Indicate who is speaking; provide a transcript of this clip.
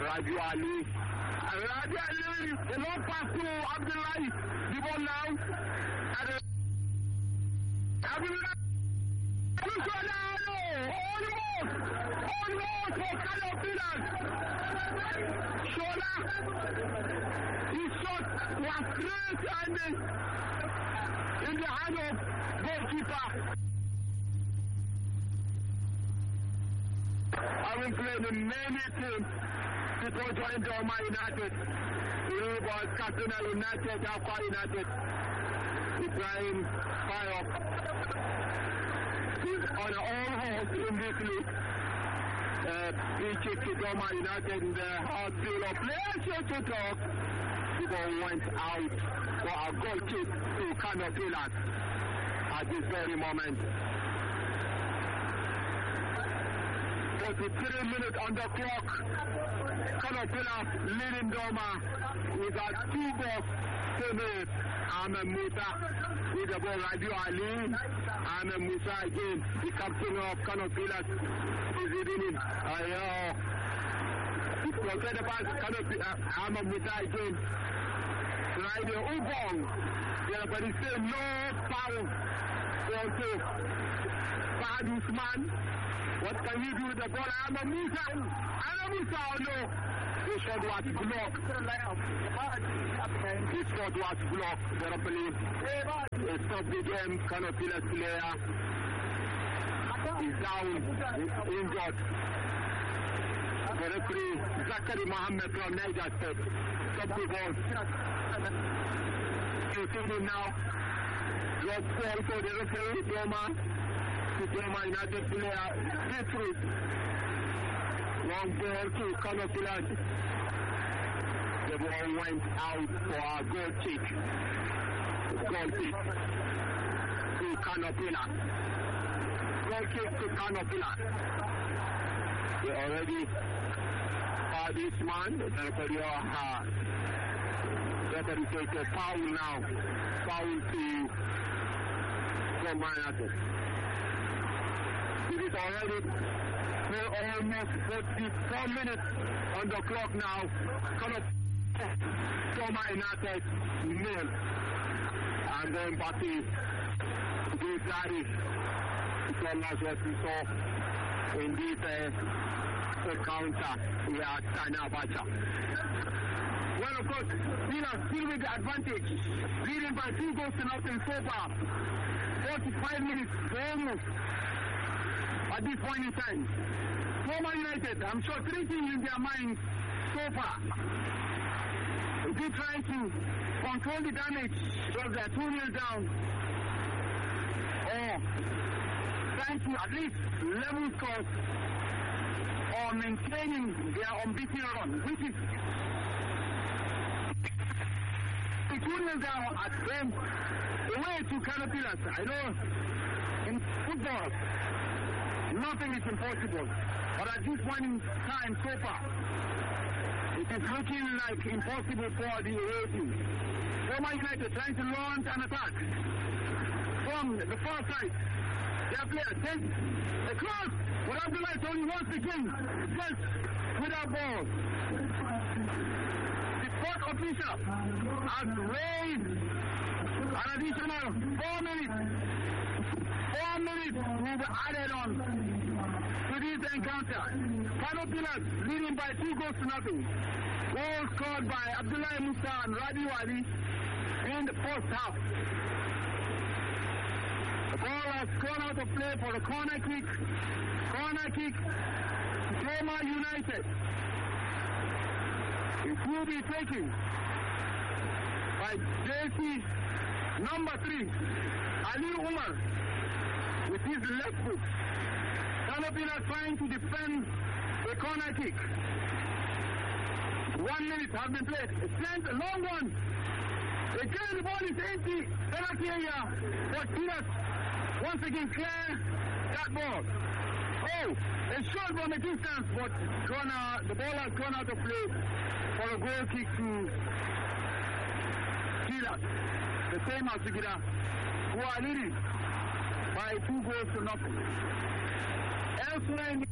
Speaker 1: Rabiu Ali. Rabiu Ali, a long pass to Abdullahi. The ball now. Abdullahi. Almost for Kano Pillars. Shola. His shot was great and in the hand of goalkeeper. Having played in many teams before joining Doma United, he was captain of United, Aqua United. Ibrahim Fayok is on all horse in this league. He kicked to Doma United in the hard field of players to talk. The ball went out for a goal kick to Kano Pillars at this very moment. 43 minutes on the clock. Kano Pillars leading Doma with a 2 goals to nil. Ahmed Musa with the ball. Rabiu Ali. Ahmed Musa again, the captain of Kano Pillars, is leading him. It's considered by Ahmed Musa again. Rabiu Ubong. Yeah, but he said no foul. Also, Fahad Usman. What can he do with the ball? Ahmed Musa. Ahmed Musa, no. His shot was blocked. His shot was blocked. The referee stopped the game. Kano Pillars player is down, injured. The referee, Zakari Mohammed from Niger State, stopped the ball. You see him now. Drop ball to the referee, Doma United player, Beatrice. Long ball to Kano Pillars. The ball went out for a goal kick. Goal kick to Kano Pillars. Goal kick to Kano Pillars. They already had this man. The referee takes a foul now. Foul to Doma United. It is already almost 44 minutes on the clock now. Doma United nil. And then Bati Guzari told us what we saw in this counter. We are China Abacha. Well, of course, Pillars still with the advantage, leading by 2 goals to nothing so far. 45 minutes almost at this point in time. Doma United, I'm sure 3 things in their minds so far. They trying to control the damage because they are 2-0 down, or trying to at least level scores or maintaining their unbeaten run, which is 2-0 down at them away to Kano Pillars. I know in football nothing is impossible, but at this point in time so far it is looking like impossible for the away team. Doma United trying to launch an attack from the far side. Their player takes a cross, but Abdullahi only once again just without ball. The fourth official has raised an additional 4 minutes. 4 minutes will be added on to this encounter. Kano Pillars leading by 2 goals to nothing. Goal scored by Abdullahi Musa and Rabiu Ali in the first half. The ball has gone out of play for the corner kick. Corner kick, Doma United. It will be taken by JC number 3, Ali Umar, with his left foot. Kano Pillars trying to defend the corner kick. 1 minute has been played. It's sent a long one. Again, the ball is empty. Penalty area. But Pillars once again clear that ball. Oh, a shot from a distance, but the ball has gone out of play for a goal kick to Pillars. The same as Sigida, who are leading by 2 goals to nothing. Elsewhere in